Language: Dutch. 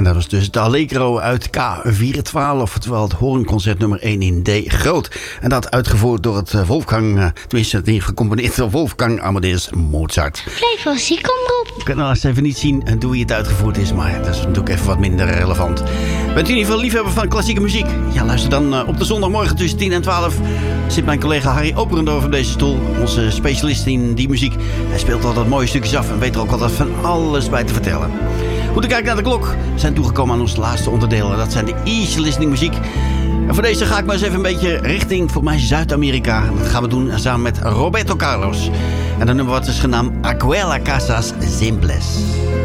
En dat was dus het Allegro uit K412, oftewel het hoornconcert nummer 1 in D groot. En dat uitgevoerd door het Wolfgang, tenminste gecomponeerd door Wolfgang Amadeus Mozart. Blijf wel ziek omroep. Ik kan helaas even niet zien hoe wie het uitgevoerd is, maar dat is natuurlijk even wat minder relevant. Bent u in ieder geval liefhebber van klassieke muziek? Ja, luister dan op de zondagmorgen tussen 10 en 12 zit mijn collega Harry Opperendorf op deze stoel. Onze specialist in die muziek. Hij speelt altijd mooie stukjes af en weet er ook altijd van alles bij te vertellen. Goed, kijk naar de klok. We zijn toegekomen aan ons laatste onderdeel. Dat zijn de easy listening muziek. En voor deze ga ik maar eens even een beetje richting, voor mij, Zuid-Amerika. Dat gaan we doen samen met Roberto Carlos. En dan nummer wat is genaamd Aquella Casas Simples.